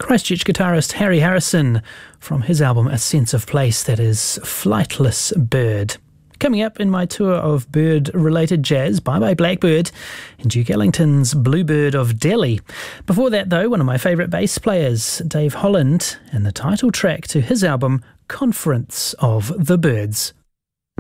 Christchurch guitarist Harry Harrison from his album A Sense of Place, that is Flightless Bird. Coming up in my tour of bird-related jazz, Bye Bye Blackbird and Duke Ellington's Bluebird of Delhi. Before that, though, one of my favourite bass players, Dave Holland, and the title track to his album Conference of the Birds.